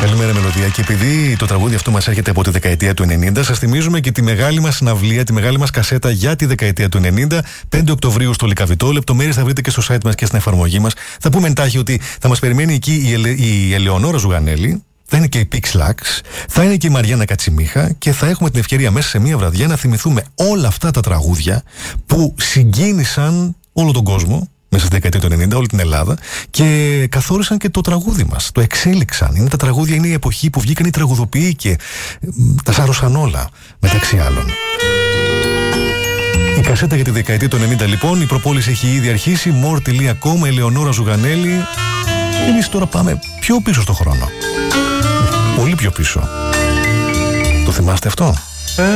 Καλημέρα, Μελωδία. Και επειδή το τραγούδι αυτό μας έρχεται από τη δεκαετία του 90, σας θυμίζουμε και τη μεγάλη μας συναυλία, τη μεγάλη μας κασέτα για τη δεκαετία του 90, 5 Οκτωβρίου στο Λυκαβητό. Λεπτομέρειες θα βρείτε και στο site μας και στην εφαρμογή μας. Θα πούμε εντάχει ότι θα μας περιμένει εκεί η Ελεονόρα Ζουγανέλη, θα είναι και η Pixlax, θα είναι και η Μαριάννα Κατσιμίχα και θα έχουμε την ευκαιρία μέσα σε μία βραδιά να θυμηθούμε όλα αυτά τα τραγούδια που συγκίνησαν όλο τον κόσμο μέσα στη δεκαετία του 90, όλη την Ελλάδα, και καθόρισαν και το τραγούδι μας. Το εξέλιξαν. Είναι τα τραγούδια, είναι η εποχή που βγήκαν οι τραγουδοποιοί και τα σάρωσαν όλα, μεταξύ άλλων. Η κασέτα για τη δεκαετία του 90, λοιπόν. Η προπόληση έχει ήδη αρχίσει. more.com, Ελεονόρα Ζουγανέλη. Εμείς τώρα πάμε πιο πίσω στο χρόνο. Πολύ πιο πίσω. Το θυμάστε αυτό?